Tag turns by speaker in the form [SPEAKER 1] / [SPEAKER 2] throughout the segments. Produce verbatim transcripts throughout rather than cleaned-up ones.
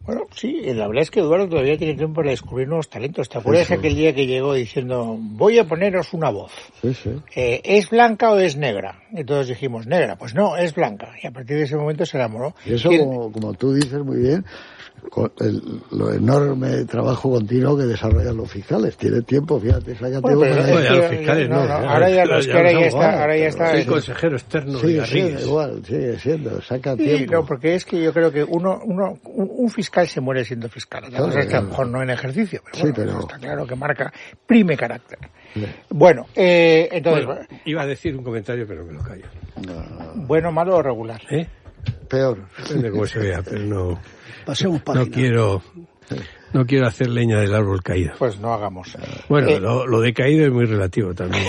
[SPEAKER 1] Bueno, sí, la verdad es que Eduardo todavía tiene tiempo para descubrir nuevos talentos. ¿Te acuerdas sí, sí. aquel día que llegó diciendo, voy a poneros una voz? Sí, sí. Eh, ¿Es blanca o es negra? Y todos dijimos, negra. Pues no, es blanca. Y a partir de ese momento se enamoró.
[SPEAKER 2] Y eso, como, como tú dices muy bien, con el, lo enorme trabajo continuo que desarrollan los fiscales. Tiene tiempo, fíjate, saca
[SPEAKER 3] bueno,
[SPEAKER 2] tiempo
[SPEAKER 3] para
[SPEAKER 2] ya,
[SPEAKER 3] los fiscales no, no, no,
[SPEAKER 1] ahora ya los que ahora ya está, ahora ya está
[SPEAKER 3] el consejero externo
[SPEAKER 2] sigue
[SPEAKER 3] de
[SPEAKER 2] siendo igual, sigue siendo, saca
[SPEAKER 1] sí,
[SPEAKER 2] tiempo.
[SPEAKER 1] No, porque es que yo creo que uno, uno, un, un fiscal se muere siendo fiscal. La cosa es que a lo mejor no en ejercicio, pero, bueno, sí, pero... está claro que marca prime carácter. Sí. Bueno, eh, entonces
[SPEAKER 3] bueno, iba a decir un comentario, pero me lo callo.
[SPEAKER 1] No. Bueno, malo o regular.
[SPEAKER 3] ¿Eh?
[SPEAKER 2] Peor.
[SPEAKER 3] Depende de cómo se vea, pero no.
[SPEAKER 4] Pasemos página.
[SPEAKER 3] No quiero, no quiero hacer leña del árbol caído.
[SPEAKER 1] Pues no hagamos.
[SPEAKER 3] Bueno,
[SPEAKER 1] eh,
[SPEAKER 3] lo, lo de caído es muy relativo también.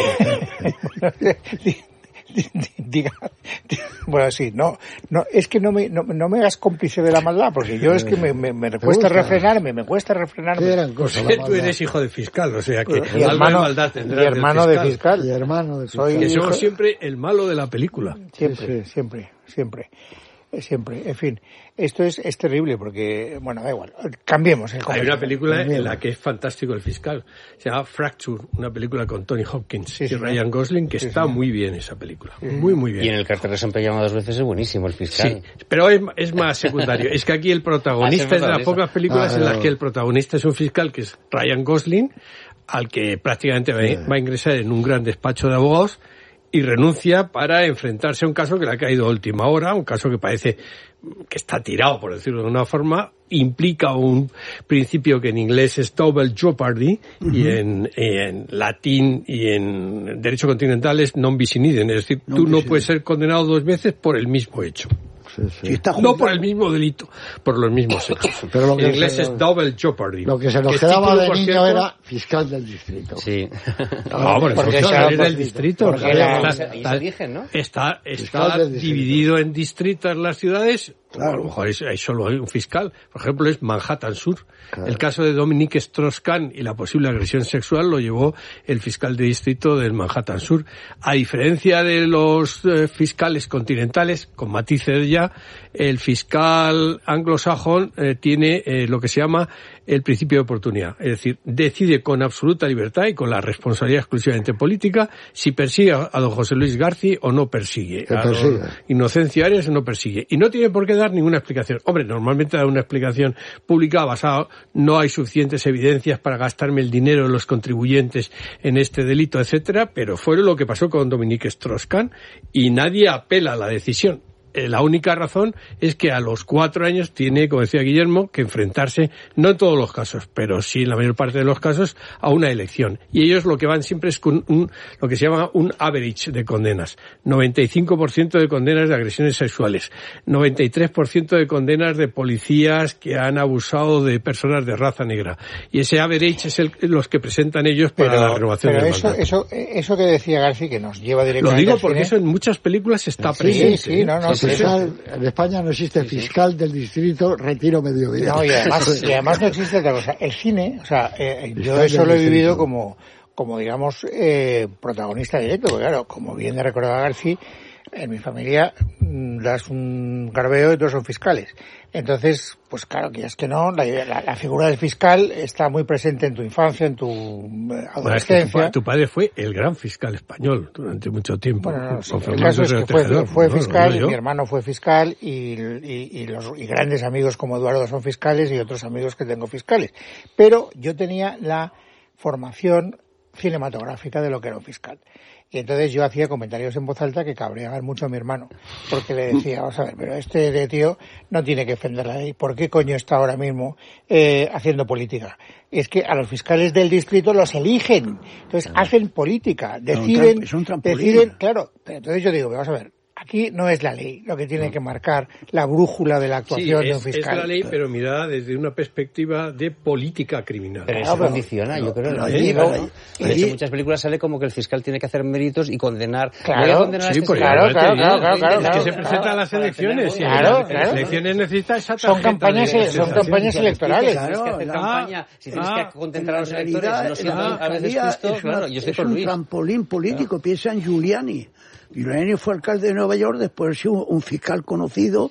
[SPEAKER 1] Diga, bueno, sí, no, no, es que no me, no, no me hagas cómplice de la maldad, porque yo es que me, me, me cuesta refrenarme, me cuesta refrenarme.
[SPEAKER 2] Eran cosas,
[SPEAKER 3] pues tú eres hijo de fiscal, o sea que
[SPEAKER 1] y
[SPEAKER 3] algo
[SPEAKER 1] hermano,
[SPEAKER 3] de maldad tendrás.
[SPEAKER 1] Y hermano de fiscal.
[SPEAKER 2] Y hermano de fiscal.
[SPEAKER 1] Soy
[SPEAKER 3] que somos siempre el malo de la película.
[SPEAKER 1] Siempre, sí, sí. siempre, siempre. Siempre, en fin, esto es, es terrible porque, bueno, da igual, cambiemos. El
[SPEAKER 3] Hay una película cambiemos. en la que es fantástico el fiscal, se llama Fracture, una película con Tony Hopkins sí, sí, y Ryan Gosling, que sí, está sí. muy bien esa película, sí. muy muy bien.
[SPEAKER 5] Y en El cartel de llama dos veces es buenísimo el fiscal.
[SPEAKER 3] Sí, pero es, es más secundario, es que aquí el protagonista es de las pocas películas ah, en las que el protagonista es un fiscal que es Ryan Gosling, al que prácticamente sí. va a ingresar en un gran despacho de abogados, y renuncia para enfrentarse a un caso que le ha caído a última hora, un caso que parece que está tirado, por decirlo de una forma, implica un principio que en inglés es double jeopardy, uh-huh. y en, en latín y en derecho continental es non bis in idem, es decir, non tú no puedes ser condenado dos veces por el mismo hecho.
[SPEAKER 2] Sí, sí.
[SPEAKER 4] Si está
[SPEAKER 3] no por el mismo delito, por los mismos hechos.
[SPEAKER 2] Pero lo que
[SPEAKER 3] en inglés
[SPEAKER 2] se,
[SPEAKER 3] es double jeopardy.
[SPEAKER 2] Lo que se nos que quedaba de niño cierto, era fiscal del distrito.
[SPEAKER 5] Sí.
[SPEAKER 3] No, bueno, porque eso es del distrito.
[SPEAKER 5] Porque era, la, está, se eligen, ¿no?
[SPEAKER 3] Está, está dividido en distritos las ciudades. Claro. A lo mejor hay solo hay un fiscal. Por ejemplo, es Manhattan Sur. Claro. El caso de Dominique Strauss-Kahn y la posible agresión sexual lo llevó el fiscal de distrito del Manhattan Sur. A diferencia de los eh, fiscales continentales, con matices ya, el fiscal anglosajón eh, tiene eh, lo que se llama el principio de oportunidad. Es decir, decide con absoluta libertad y con la responsabilidad exclusivamente política si persigue a don José Luis García o no persigue. A don Inocencio Arias o no persigue. Y no tiene por qué dar ninguna explicación. Hombre, normalmente da una explicación pública basada, no hay suficientes evidencias para gastarme el dinero de los contribuyentes en este delito, etcétera, pero fue lo que pasó con Dominique Strauss-Kahn y nadie apela a la decisión. La única razón es que a los cuatro años tiene, como decía Guillermo, que enfrentarse, no en todos los casos, pero sí en la mayor parte de los casos, a una elección. Y ellos lo que van siempre es con un, lo que se llama un average de condenas. noventa y cinco por ciento de condenas de agresiones sexuales, noventa y tres por ciento de condenas de policías que han abusado de personas de raza negra. Y ese average es el, los que presentan ellos para
[SPEAKER 1] pero,
[SPEAKER 3] la renovación
[SPEAKER 1] pero
[SPEAKER 3] del
[SPEAKER 1] eso,
[SPEAKER 3] mandato.
[SPEAKER 1] Eso, eso que decía García, que nos lleva directamente
[SPEAKER 3] Lo digo porque
[SPEAKER 1] cine,
[SPEAKER 3] eso en muchas películas está
[SPEAKER 1] sí,
[SPEAKER 3] presente.
[SPEAKER 1] Sí, sí, no, no.
[SPEAKER 2] Sí, fiscal, en España no existe fiscal del distrito retiro mediodía.
[SPEAKER 1] No, y además, y además no existe otra cosa. El cine, o sea, eh, yo eso lo he vivido como, como digamos, eh, protagonista directo, porque claro, como bien ha recordado García, en mi familia das un garbeo y todos son fiscales. Entonces, pues claro, que es que no, la, la, la figura del fiscal está muy presente en tu infancia, en tu adolescencia. Bueno, es que
[SPEAKER 3] tu, tu padre fue el gran fiscal español durante mucho tiempo.
[SPEAKER 1] Bueno, no, sí, el caso es que fue, fue fiscal, no, mi hermano fue fiscal y, y, y los y grandes amigos como Eduardo son fiscales y otros amigos que tengo fiscales. Pero yo tenía la formación cinematográfica de lo que era un fiscal. Y entonces yo hacía comentarios en voz alta que cabreaban mucho a mi hermano, porque le decía, vamos a ver, pero este de tío no tiene que defender la ley, ¿por qué coño está ahora mismo eh, haciendo política? Es que a los fiscales del distrito los eligen, entonces claro. hacen política, deciden,
[SPEAKER 4] es un trampolín.
[SPEAKER 1] deciden, claro, pero entonces yo digo, vamos a ver, aquí no es la ley lo que tiene que marcar la brújula de la actuación
[SPEAKER 3] sí, es,
[SPEAKER 1] de un fiscal.
[SPEAKER 3] Es la ley, pero mirada desde una perspectiva de política criminal.
[SPEAKER 5] Pero eso condiciona, yo creo.
[SPEAKER 4] No,
[SPEAKER 5] ¿no?
[SPEAKER 4] allí,
[SPEAKER 5] ¿no?
[SPEAKER 4] allí,
[SPEAKER 5] y de hecho, en muchas películas sale como que el fiscal tiene que hacer méritos y condenar.
[SPEAKER 1] Claro,
[SPEAKER 5] voy a condenar
[SPEAKER 3] sí,
[SPEAKER 5] a este
[SPEAKER 3] pues
[SPEAKER 1] claro, claro, claro, claro, claro,
[SPEAKER 3] Es que
[SPEAKER 1] claro,
[SPEAKER 3] se presenta
[SPEAKER 1] claro,
[SPEAKER 3] a las elecciones.
[SPEAKER 1] Claro,
[SPEAKER 3] y
[SPEAKER 1] claro.
[SPEAKER 3] Las elecciones necesitan esa tarjeta.
[SPEAKER 1] Son campañas,
[SPEAKER 3] de,
[SPEAKER 1] son campañas electorales.
[SPEAKER 5] Si tienes que hacer
[SPEAKER 4] Claro,
[SPEAKER 5] campaña, si tienes
[SPEAKER 3] ah,
[SPEAKER 5] que contentar a los electores, no siendo
[SPEAKER 4] la
[SPEAKER 5] a veces justo, claro, yo estoy
[SPEAKER 4] es
[SPEAKER 5] con
[SPEAKER 4] un
[SPEAKER 5] Luis.
[SPEAKER 4] trampolín político, claro. Piensa en Giuliani. Giuliani fue alcalde de Nueva York, después de ser un, un fiscal conocido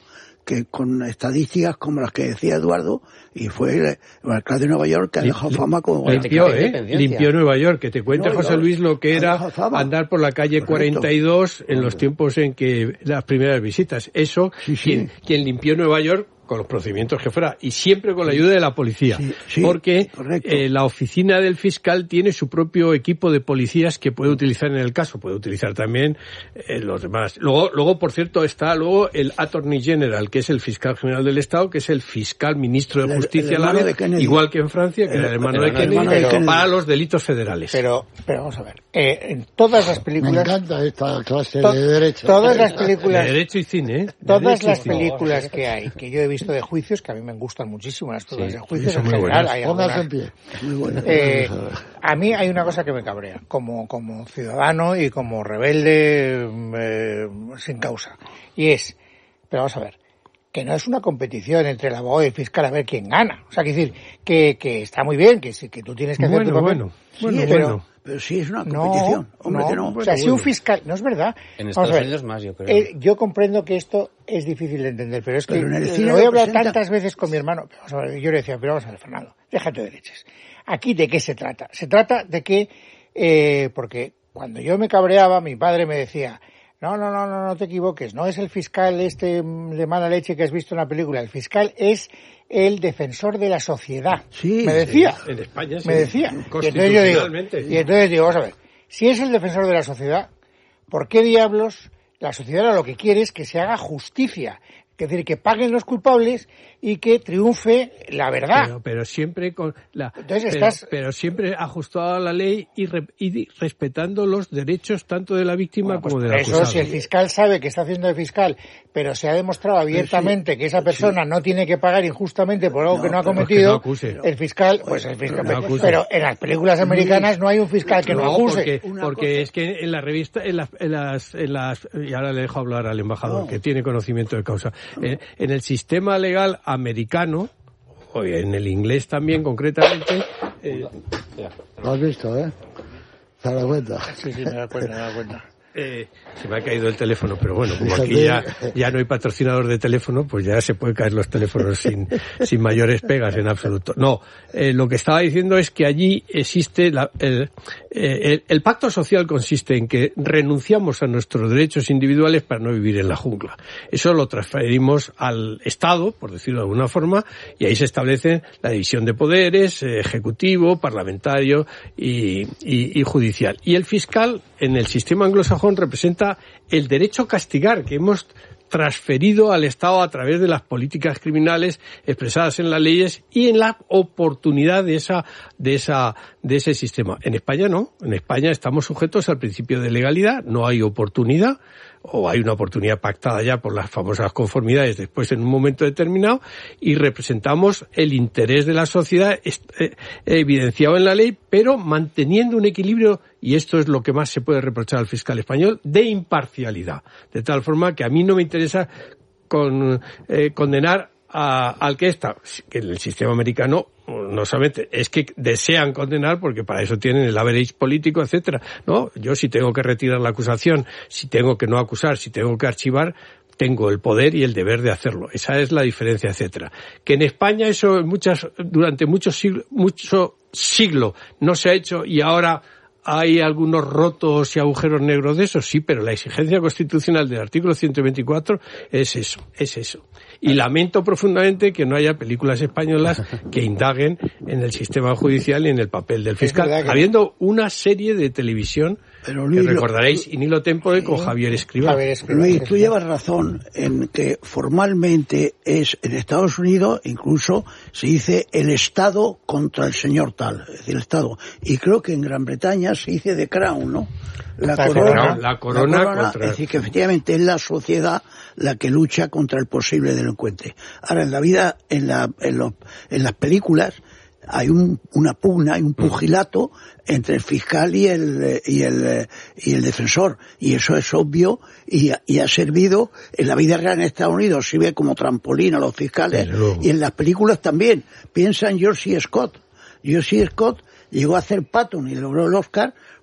[SPEAKER 4] que con estadísticas como las que decía Eduardo, y fue el, el alcalde de Nueva York que ha dejado fama como...
[SPEAKER 3] Limpió, ¿eh? Limpió Nueva York, que te cuenta José Luis lo que era andar por la calle cuarenta y dos en los tiempos en que las primeras visitas. Eso, sí, sí. Quien, quien limpió Nueva York con los procedimientos que fuera, y siempre con la ayuda de la policía, sí, sí, porque eh, la oficina del fiscal tiene su propio equipo de policías que puede utilizar en el caso, puede utilizar también eh, los demás. Luego, luego, por cierto, está luego el Attorney General, que es el fiscal general del Estado, que es el fiscal ministro de Justicia, el, el a la vez, igual que en Francia, que el, era el hermano, el, de, Kennedy, hermano de Kennedy, para los delitos federales.
[SPEAKER 1] Pero, pero vamos a ver, eh, en todas las películas...
[SPEAKER 2] Me encanta esta clase to, de derecho.
[SPEAKER 1] Todas las películas...
[SPEAKER 3] De derecho y cine, ¿eh?
[SPEAKER 1] Todas las películas que hay, que yo he visto de juicios, que a mí me gustan muchísimo las películas sí, de juicios en general. Hay algunas, en pie. Eh, a mí hay una cosa que me cabrea, como, como ciudadano y como rebelde eh, sin causa. Y es, pero vamos a ver, que no es una competición entre el abogado y el fiscal a ver quién gana. O sea, que decir, que, que está muy bien, que, que tú tienes que hacer
[SPEAKER 3] bueno,
[SPEAKER 1] tu papel.
[SPEAKER 3] Bueno,
[SPEAKER 1] sí,
[SPEAKER 3] bueno,
[SPEAKER 1] pero,
[SPEAKER 3] bueno.
[SPEAKER 4] Pero sí es una competición.
[SPEAKER 1] No,
[SPEAKER 4] Hombre,
[SPEAKER 1] no.
[SPEAKER 4] que no.
[SPEAKER 1] O sea, si un fiscal... No es verdad.
[SPEAKER 5] En Estados Unidos más, yo creo.
[SPEAKER 1] Eh, yo comprendo que esto es difícil de entender, pero es que pero lo he hablado presenta... tantas veces con mi hermano. Vamos a ver, yo le decía, pero vamos a ver, Fernando, déjate de leches. ¿Aquí de qué se trata? Se trata de que... Eh, porque cuando yo me cabreaba, mi padre me decía... No, no, no, no, no te equivoques. No es el fiscal este de mala leche que has visto en la película. El fiscal es el defensor de la sociedad.
[SPEAKER 4] Sí,
[SPEAKER 1] me decía.
[SPEAKER 3] En España sí.
[SPEAKER 1] Me decía. Y entonces yo digo, y entonces digo, vamos a ver, si es el defensor de la sociedad, ¿por qué diablos la sociedad lo que quiere es que se haga justicia? Es decir, que paguen los culpables y que triunfe la verdad.
[SPEAKER 3] Pero, pero siempre con la,
[SPEAKER 1] Entonces
[SPEAKER 3] pero,
[SPEAKER 1] estás...
[SPEAKER 3] pero siempre ajustado a la ley y, re, y respetando los derechos tanto de la víctima bueno, pues como de la acusada.
[SPEAKER 1] Eso, si el fiscal sabe que está haciendo de fiscal, pero se ha demostrado abiertamente sí, que esa persona sí. no tiene que pagar injustamente por algo no, que no ha cometido, pues que no el fiscal, pues el fiscal, no pero, pero en las películas americanas no hay un fiscal que no, no acuse.
[SPEAKER 3] Porque, porque es que en la revista, en, la, en las, en las, y ahora le dejo hablar al embajador no. que tiene conocimiento de causa. En, en el sistema legal americano, o en el inglés también concretamente... Eh,
[SPEAKER 2] lo has visto, ¿eh? ¿Te das cuenta?
[SPEAKER 1] Sí, sí, me da cuenta, me da cuenta.
[SPEAKER 3] Eh, se me ha caído el teléfono, pero bueno, como aquí ya, ya no hay patrocinador de teléfono, pues ya se pueden caer los teléfonos sin, sin mayores pegas en absoluto. No, eh, lo que estaba diciendo es que allí existe la, el, el, el pacto social consiste en que renunciamos a nuestros derechos individuales para no vivir en la jungla. Eso lo transferimos al Estado, por decirlo de alguna forma, y ahí se establece la división de poderes, eh, ejecutivo, parlamentario y, y, y judicial. Y el fiscal, en el sistema anglosajón, representa el derecho a castigar que hemos transferido al Estado a través de las políticas criminales expresadas en las leyes y en la oportunidad de esa de esa de ese sistema. En España no, en España estamos sujetos al principio de legalidad, no hay oportunidad o hay una oportunidad pactada ya por las famosas conformidades después en un momento determinado y representamos el interés de la sociedad eh, evidenciado en la ley, pero manteniendo un equilibrio, y esto es lo que más se puede reprochar al fiscal español, de imparcialidad. De tal forma que a mí no me interesa con, eh, condenar a, al que está, que en el sistema americano no solamente es que desean condenar porque para eso tienen el average político, etcétera. No, yo si tengo que retirar la acusación, si tengo que no acusar, si tengo que archivar, tengo el poder y el deber de hacerlo. Esa es la diferencia, etcétera. Que en España eso en muchas durante muchos siglos mucho siglo no se ha hecho y ahora hay algunos rotos y agujeros negros de eso, sí, pero la exigencia constitucional del artículo ciento veinticuatro es eso, es eso. Y lamento profundamente que no haya películas españolas que indaguen en el sistema judicial y en el papel del fiscal, que... habiendo una serie de televisión
[SPEAKER 4] pero Luis,
[SPEAKER 3] que recordaréis, lo... Inilo Tempore con Javier Escrivá.
[SPEAKER 4] Javier Escrivá. Luis, tú llevas razón en que formalmente es en Estados Unidos, incluso se dice el Estado contra el señor tal, es decir, el Estado. Y creo que en Gran Bretaña se dice The Crown, ¿no? La, la corona, corona,
[SPEAKER 3] la corona, la corona contra...
[SPEAKER 4] Es decir, que efectivamente es la sociedad la que lucha contra el posible delincuente. Ahora, en la vida, en, la, en, los, en las películas, hay un, una pugna, hay un pugilato entre el fiscal y el, y el, y el defensor. Y eso es obvio y, y ha servido en la vida real en Estados Unidos, sirve como trampolín a los fiscales. Y en las películas también. Piensa en George C. Scott. George C. Scott llegó a hacer Patton y logró el Oscar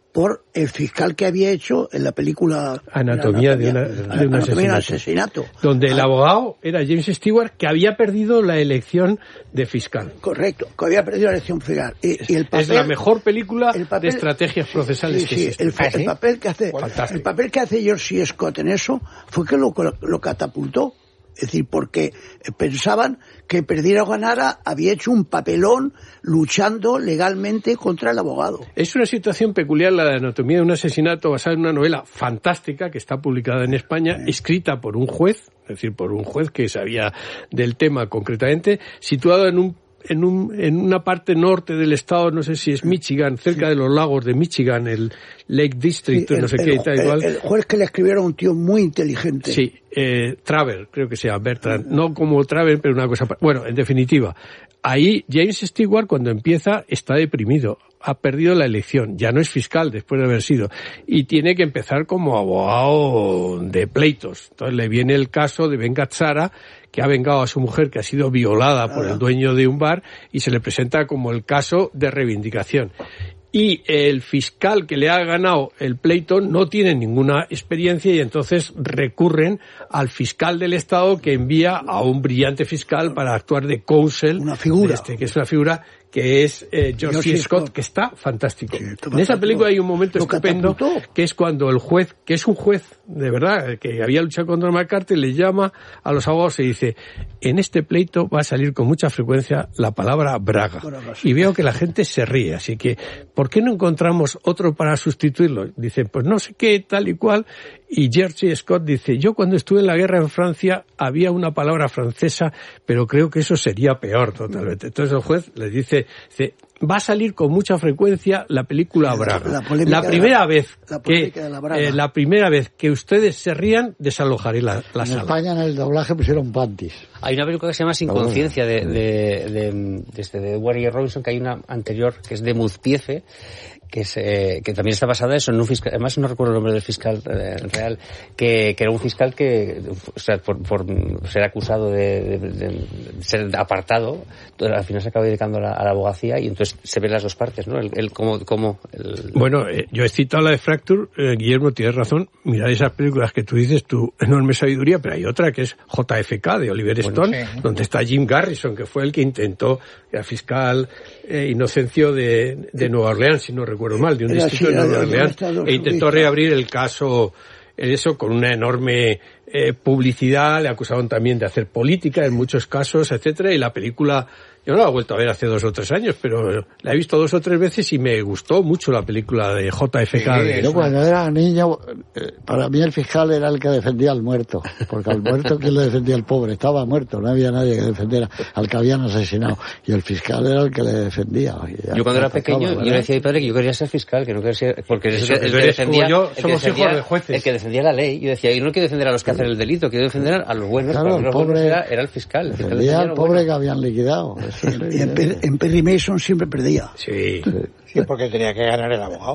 [SPEAKER 4] por el fiscal que había hecho en la película
[SPEAKER 3] Anatomía, de, una, de un asesinato,
[SPEAKER 4] asesinato.
[SPEAKER 3] Donde el abogado era James Stewart, que había perdido la elección de fiscal.
[SPEAKER 4] Correcto, que había perdido la elección fiscal. Y, y el papel,
[SPEAKER 3] es la mejor película papel, de estrategias procesales
[SPEAKER 4] sí,
[SPEAKER 3] que
[SPEAKER 4] sí,
[SPEAKER 3] existe.
[SPEAKER 4] El, el, papel que hace, el papel que hace George C. Scott en eso fue que lo, lo catapultó. Es decir, porque pensaban que perdiera o ganara había hecho un papelón luchando legalmente contra el abogado.
[SPEAKER 3] Es una situación peculiar la de Anatomía de un asesinato, basada en una novela fantástica que está publicada en España, sí. escrita por un juez, es decir, por un juez que sabía del tema concretamente, situado en un En, un, en una parte norte del estado, no sé si es Michigan, cerca sí. de los lagos de Michigan, el Lake District, sí, el, no sé el, qué y tal igual.
[SPEAKER 4] El, el juez que le escribieron un tío muy inteligente.
[SPEAKER 3] Sí, eh, Traver, creo que sea Bertrand, no como Traver, pero una cosa... Bueno, en definitiva, ahí James Stewart cuando empieza está deprimido, ha perdido la elección, ya no es fiscal después de haber sido, y tiene que empezar como abogado de pleitos. Entonces le viene el caso de Ben Gazzara, que ha vengado a su mujer que ha sido violada por el dueño de un bar, y se le presenta como el caso de reivindicación. Y el fiscal que le ha ganado el pleito no tiene ninguna experiencia y entonces recurren al fiscal del Estado, que envía a un brillante fiscal para actuar de counsel.
[SPEAKER 4] Una figura.
[SPEAKER 3] Este, que es una figura que es eh, George C. Scott, Scott, que está fantástico. Sí, en esa película hay un momento estupendo, que es cuando el juez, que es un juez, de verdad, que había luchado contra McCarthy, le llama a los abogados y dice, en este pleito va a salir con mucha frecuencia la palabra Braga. Y veo que la gente se ríe, así que, ¿por qué no encontramos otro para sustituirlo? Dice, pues no sé qué, tal y cual. Y George C. Scott dice, yo cuando estuve en la guerra en Francia había una palabra francesa, pero creo que eso sería peor totalmente. Entonces el juez le dice, dice, va a salir con mucha frecuencia la película Braga. La, la primera la, vez
[SPEAKER 4] la
[SPEAKER 3] que
[SPEAKER 4] la
[SPEAKER 3] eh, la primera vez que ustedes se rían, desalojaré la, la
[SPEAKER 2] en
[SPEAKER 3] sala.
[SPEAKER 2] En España en el doblaje pusieron panties.
[SPEAKER 5] Hay una película que se llama Sin conciencia de de de, de, de, este, de Edward R. Robinson, que hay una anterior que es de Muzpiefe, que es eh, que también está basada eso en un fiscal, además no recuerdo el nombre del fiscal eh, real, que, que era un fiscal que, o sea, por, por ser acusado de, de, de ser apartado, al final se acaba dedicando a la, a la abogacía y entonces se ven las dos partes, ¿no? El, el cómo, cómo el...
[SPEAKER 3] Bueno, eh, yo he citado la de Fracture, eh, Guillermo, tienes razón, mirad esas películas que tú dices, tu enorme sabiduría, pero hay otra que es J F K de Oliver Stone, bueno, sí. donde está Jim Garrison, que fue el que intentó, el fiscal eh, Inocencio de, de Nueva Orleans, si no recuerdo mal, de un distrito de Nueva Orleans, e intentó reabrir el caso, eso con una enorme eh, publicidad, le acusaron también de hacer política en muchos casos, etcétera, y la película, yo no la he vuelto a ver hace dos o tres años, pero la he visto dos o tres veces y me gustó mucho la película de J F K.
[SPEAKER 2] Sí, yo cuando era niño, para mí el fiscal era el que defendía al muerto, porque al muerto, ¿quién le defendía? El pobre, estaba muerto, no había nadie que defendiera al que habían asesinado, y el fiscal era el que le defendía.
[SPEAKER 5] Yo cuando era pequeño, ¿verdad? Yo le decía a mi padre que yo quería ser fiscal, que no quería ser, porque es el, el que defendía,
[SPEAKER 3] yo, somos
[SPEAKER 5] el que defendía,
[SPEAKER 3] hijos de jueces.
[SPEAKER 5] El que defendía la ley. Yo decía, yo no quiero defender a los que hacen el delito, quiero defender a los buenos,
[SPEAKER 2] claro,
[SPEAKER 5] el
[SPEAKER 2] los pobre,
[SPEAKER 5] era, era el fiscal. El fiscal
[SPEAKER 2] defendía al pobre bueno. que habían liquidado.
[SPEAKER 4] Y en, per, en Perry Mason siempre perdía.
[SPEAKER 3] Sí.
[SPEAKER 1] sí. Sí, porque tenía que ganar el abogado.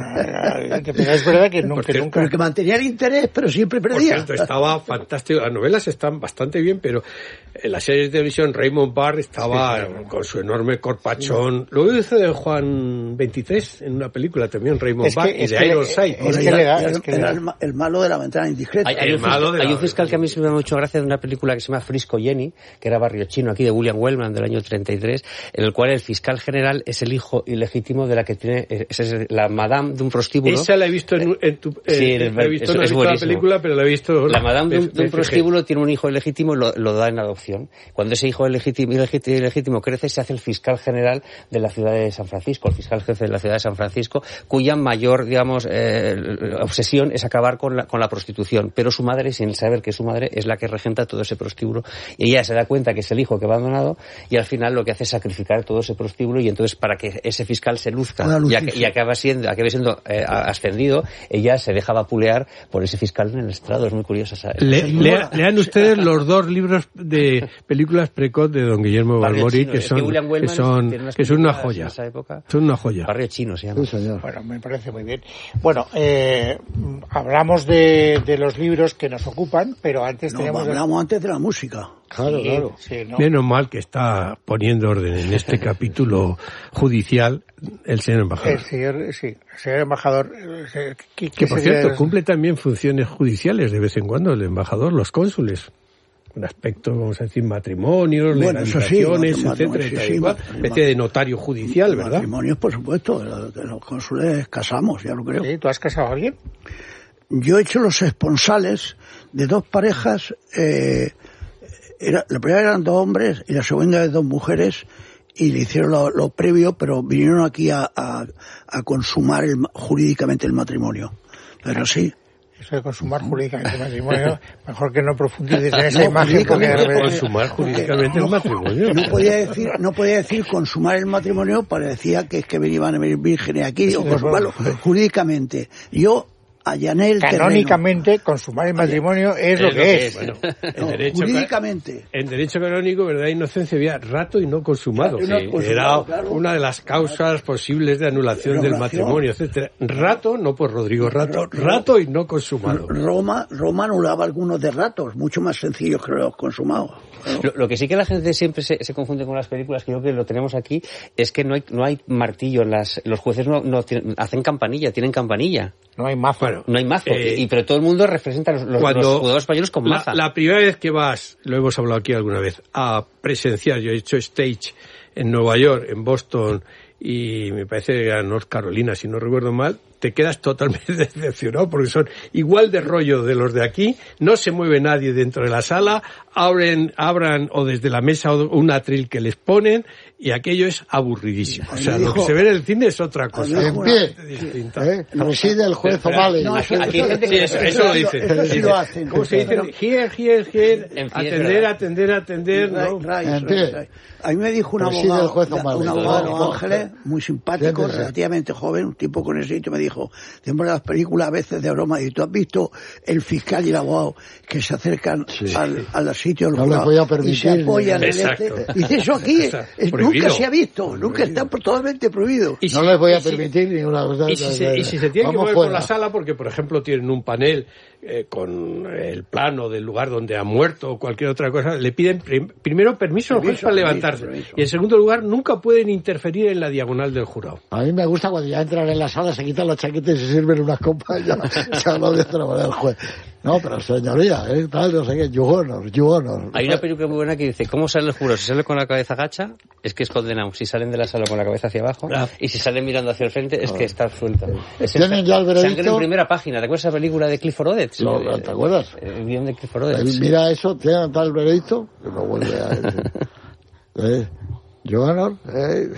[SPEAKER 1] Pero es verdad que nunca,
[SPEAKER 4] porque,
[SPEAKER 1] nunca...
[SPEAKER 4] Porque mantenía el interés, pero siempre perdía.
[SPEAKER 3] Por cierto, estaba fantástico. Las novelas están bastante bien, pero en la serie de televisión Raymond Barr estaba sí, sí, con su enorme corpachón. Sí. Luego hizo de Juan veintitrés en una película también, Raymond Barr, y de Iron Sight.
[SPEAKER 4] Es que era, era, era el, el malo de la ventana indiscreta.
[SPEAKER 5] Hay, hay, un, fiscal, hay un fiscal que a mí se me da mucho gracia de una película que se llama Frisco Jenny, que era Barrio Chino, aquí de William Wellman, del año treinta y tres, en el cual el fiscal general es el hijo ilegítimo de la que tiene... Esa es la madame de un prostíbulo.
[SPEAKER 3] Esa la he visto en, en tu... Eh,
[SPEAKER 5] sí,
[SPEAKER 3] la he visto,
[SPEAKER 5] eso,
[SPEAKER 3] no he
[SPEAKER 5] es
[SPEAKER 3] visto la película, pero la he visto...
[SPEAKER 5] La madame de un, de un prostíbulo tiene un hijo ilegítimo y lo, lo da en adopción. Cuando ese hijo ilegítimo, ilegítimo, ilegítimo crece, se hace el fiscal general de la ciudad de San Francisco, el fiscal jefe de la ciudad de San Francisco, cuya mayor, digamos, eh, obsesión es acabar con la, con la prostitución. Pero su madre, sin saber que su madre es la que regenta todo ese prostíbulo. Y ella se da cuenta que es el hijo que va abandonado y al final lo que hace es sacrificar todo ese prostíbulo y entonces para que ese fiscal se luzca y, y acaba siendo acabe siendo eh, ascendido, ella se deja vapulear por ese fiscal en el estrado. Es muy curiosa esa...
[SPEAKER 3] Le, lea, lean ustedes los dos libros de películas precoz de don Guillermo Balmori, que son, que, que son, que son una joya. Son una joya.
[SPEAKER 5] Barrio Chino se llama.
[SPEAKER 2] Sí,
[SPEAKER 1] bueno, me parece muy bien. Bueno, eh, hablamos de, de los libros que nos ocupan, pero antes
[SPEAKER 4] no,
[SPEAKER 1] teníamos...
[SPEAKER 4] hablamos antes de la música.
[SPEAKER 2] Claro,
[SPEAKER 1] sí,
[SPEAKER 2] claro.
[SPEAKER 1] Sí, ¿no?
[SPEAKER 3] Menos mal que está poniendo orden en este capítulo judicial el señor embajador.
[SPEAKER 1] El señor, sí, el señor embajador... ¿qué, qué
[SPEAKER 3] que por cierto,
[SPEAKER 1] de...
[SPEAKER 3] cumple también funciones judiciales de vez en cuando el embajador, los cónsules. Un aspecto, vamos a decir, matrimonios,
[SPEAKER 4] bueno,
[SPEAKER 3] legalizaciones,
[SPEAKER 4] sí,
[SPEAKER 3] etcétera,
[SPEAKER 4] sí,
[SPEAKER 3] tal
[SPEAKER 4] sí,
[SPEAKER 3] igual, especie de notario judicial, ¿verdad?
[SPEAKER 4] Matrimonios, por supuesto, de, de los cónsules casamos, ya lo creo.
[SPEAKER 1] ¿Sí? ¿Tú has casado a alguien?
[SPEAKER 4] Yo he hecho los esponsales de dos parejas, eh, era, la primera eran dos hombres y la segunda de dos mujeres, y le hicieron lo, lo previo, pero vinieron aquí a, a, a consumar el, jurídicamente el matrimonio. Pero sí.
[SPEAKER 1] Eso de consumar jurídicamente el matrimonio, mejor que no profundices en esa
[SPEAKER 4] no,
[SPEAKER 1] imagen. Porque de
[SPEAKER 3] consumar jurídicamente el matrimonio.
[SPEAKER 4] No podía decir, no podía decir consumar el matrimonio, parecía que es que venían a venir vírgenes aquí, o consumarlo jurídicamente. Yo allané el
[SPEAKER 1] Canónicamente,
[SPEAKER 4] terreno.
[SPEAKER 1] Consumar el matrimonio es,
[SPEAKER 3] es
[SPEAKER 1] lo que,
[SPEAKER 3] lo que
[SPEAKER 1] es.
[SPEAKER 3] es. Bueno, en
[SPEAKER 4] no,
[SPEAKER 3] derecho,
[SPEAKER 4] jurídicamente.
[SPEAKER 3] En derecho canónico, verdad, Inocencia, había rato y no consumado.
[SPEAKER 4] Rato y no
[SPEAKER 3] Sí,
[SPEAKER 4] consumado,
[SPEAKER 3] era
[SPEAKER 4] claro.
[SPEAKER 3] una de las causas posibles de anulación del matrimonio, etcétera. Rato, no por Rodrigo Rato, rato y no consumado.
[SPEAKER 4] Roma, Roma anulaba algunos de ratos, mucho más sencillos que los consumados.
[SPEAKER 5] Lo, lo que sí que la gente siempre se, se confunde con las películas, que creo que lo tenemos aquí, es que no hay, no hay martillo. Las, los jueces no, no tienen, hacen campanilla, tienen campanilla.
[SPEAKER 1] No hay mazo.
[SPEAKER 3] Bueno,
[SPEAKER 5] no hay mazo.
[SPEAKER 3] eh,
[SPEAKER 5] y, pero todo el mundo representa a los, los, los jugadores españoles con maza.
[SPEAKER 3] La, la primera vez que vas, lo hemos hablado aquí alguna vez, a presenciar, yo he hecho stage en Nueva York, en Boston y me parece que era North Carolina, si no recuerdo mal, te quedas totalmente decepcionado porque son igual de rollo de los de aquí, no se mueve nadie dentro de la sala, abren, abran o desde la mesa un atril que les ponen y aquello es aburridísimo. O sea, lo que se ve en el cine es otra cosa.
[SPEAKER 2] En pie, ¿eh? Preside el juez O'Malley.
[SPEAKER 5] No, aquí, aquí hay gente
[SPEAKER 3] sí,
[SPEAKER 5] que
[SPEAKER 3] eso, eso lo dice.
[SPEAKER 4] Pero sí lo hacen.
[SPEAKER 3] ¿Cómo se dice? Here, here, here, atender, atender, atender, ¿no?
[SPEAKER 2] En pie.
[SPEAKER 4] A mí me dijo un abogado, un abogado de Los Ángeles, muy simpático, relativamente joven, un tipo con ese sitio, me dijo, siempre las películas a veces de broma, y tú has visto el fiscal y el abogado que se acercan sí. al, al sitio del
[SPEAKER 2] no les voy a permitir,
[SPEAKER 4] y se apoyan en este. Y dice, eso aquí es, nunca se ha visto, prohibido. Nunca está totalmente prohibido.
[SPEAKER 2] Y si, no les voy a permitir si, ni una cosa.
[SPEAKER 3] Y si, se, y si se tienen que mover por la sala, porque por ejemplo tienen un panel eh, con el plano del lugar donde ha muerto o cualquier otra cosa, le piden prim primero permiso al juez para levantarse. Permiso. Y en segundo lugar, nunca pueden interferir en la diagonal del jurado.
[SPEAKER 2] A mí me gusta cuando ya entran en la sala, se quitan las chaquetas y se sirven unas copas y ya se habla de otra manera el juez. No, pero señoría, ¿eh? Tal, no sé qué, you honor, you honor.
[SPEAKER 5] Hay una película muy buena que dice, ¿cómo sale el jurado? Si sale con la cabeza gacha, es que es condenado. Si salen de la sala con la cabeza hacia abajo, ah. y si salen mirando hacia el frente, es que está suelto. Es
[SPEAKER 2] ¿Tienen ya el veredicto?
[SPEAKER 5] Sangre en primera página. ¿Te acuerdas de esa película de Clifford Odets?
[SPEAKER 2] No, ¿te acuerdas?
[SPEAKER 5] El guión de Clifford Odets.
[SPEAKER 2] Mira eso, ¿tienen tal veredicto? Que lo vuelve a decir. ¿Eh? You honor, ¿eh?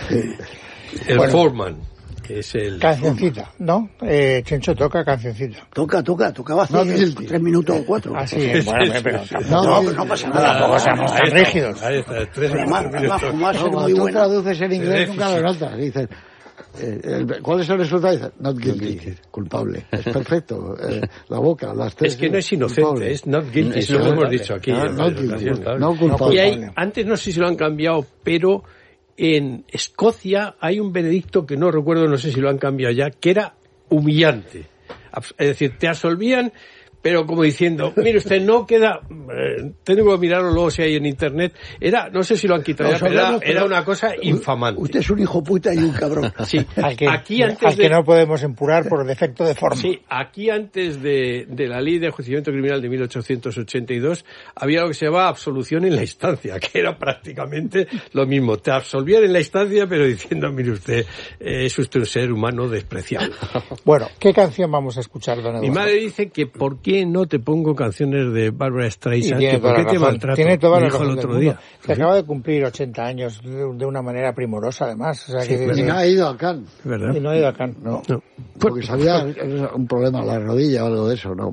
[SPEAKER 3] El
[SPEAKER 1] bueno.
[SPEAKER 3] Foreman. Es el...
[SPEAKER 1] Cancioncita, ¿no? Eh, Chencho toca cancioncita.
[SPEAKER 4] Toca, toca, tocaba hace no, tres minutos o cuatro.
[SPEAKER 1] Ah, sí, bueno, pero
[SPEAKER 4] no, no, pero no pasa nada.
[SPEAKER 1] Tampoco seamos tan rígidos.
[SPEAKER 3] Ahí está, tres
[SPEAKER 4] además, además, fumar
[SPEAKER 2] no,
[SPEAKER 4] muy
[SPEAKER 2] tú
[SPEAKER 4] buena.
[SPEAKER 2] traduces en inglés, nunca lo notas. Dices, eh, el, ¿cuál es el resultado? Dices, not guilty, culpable. Es perfecto. Eh, la boca, las tres.
[SPEAKER 3] Es que no es inocente, culpable. Es not guilty, eso lo hemos dicho aquí.
[SPEAKER 2] No,
[SPEAKER 3] en
[SPEAKER 2] not guilty, no culpable.
[SPEAKER 3] Y hay, antes no sé si lo han cambiado, pero en Escocia hay un veredicto que no recuerdo, no sé si lo han cambiado ya, que era humillante. Es decir, te absolvían, pero como diciendo, mire usted, no queda, eh, tengo que mirarlo luego si hay en internet, era, no sé si lo han quitado no, ya, pero era, era una cosa infamante.
[SPEAKER 4] Usted es un hijo puta y un cabrón.
[SPEAKER 3] Sí,
[SPEAKER 1] al que,
[SPEAKER 3] aquí antes
[SPEAKER 1] al que
[SPEAKER 3] de,
[SPEAKER 1] no podemos empurar por defecto de forma.
[SPEAKER 3] Sí, aquí antes de, de la ley de enjuiciamiento criminal de mil ochocientos ochenta y dos había lo que se llamaba absolución en la instancia, que era prácticamente lo mismo. Te absolvían en la instancia, pero diciendo, mire usted, eh, es usted un ser humano despreciable.
[SPEAKER 1] Bueno, ¿qué canción vamos a escuchar, don Eduardo?
[SPEAKER 3] Mi madre dice que ¿por qué no te pongo canciones de Barbara Streisand?
[SPEAKER 1] Que ¿por qué te maltrato? Tiene toda la razón
[SPEAKER 3] el otro
[SPEAKER 1] del
[SPEAKER 3] día.
[SPEAKER 1] Se acaba de cumplir ochenta años de, de una manera primorosa, además. O sea,
[SPEAKER 2] sí,
[SPEAKER 1] que,
[SPEAKER 2] y no ha ido a Cannes.
[SPEAKER 3] ¿Verdad?
[SPEAKER 1] Y no ha ido a Cannes.
[SPEAKER 2] No, no. Porque sabía un problema en la rodilla o algo de eso, ¿no?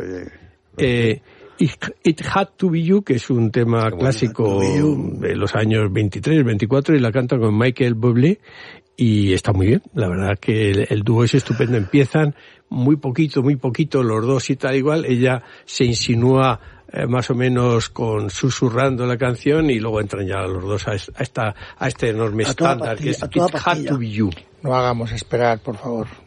[SPEAKER 3] Eh, It Had to Be You, que es un tema bueno, clásico de los años veintitrés, veinticuatro, y la canta con Michael Bublé, y está muy bien. La verdad que el, el dúo es estupendo. Empiezan muy poquito, muy poquito, los dos y tal igual. Ella se insinúa eh, más o menos con susurrando la canción y luego entran ya los dos a, a, esta, a este enorme estándar que es It Had to Be You.
[SPEAKER 1] No hagamos esperar, por favor.